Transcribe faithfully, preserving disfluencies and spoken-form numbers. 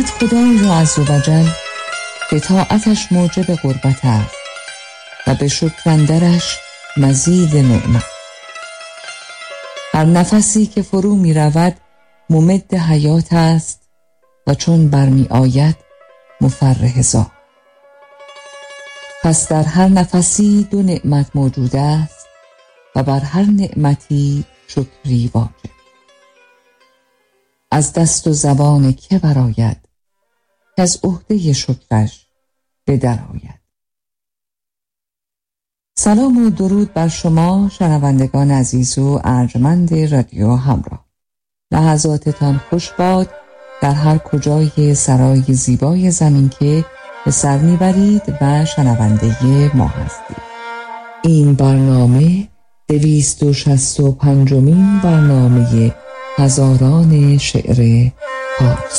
داند خدای را عز و جل که طاعتش موجب قربت است و به شکر اندرش مزید نعمت. هر نفسی که فرو می رود ممد حیات است و چون برمی آید مفرح ذات. پس در هر نفسی دو نعمت موجود است و بر هر نعمتی شکری واجب. از دست و زبان که برآید که از عهده شکرش به در آید. سلام و درود بر شما شنوندگان عزیز و ارجمند رادیو همراه. لحظاتتان خوش باد در هر کجای سرای زیبای زمین که به سر میبرید و شنونده ما هستید. این برنامه دویست و شصت و پنجمین برنامه هزاران شعر پارس.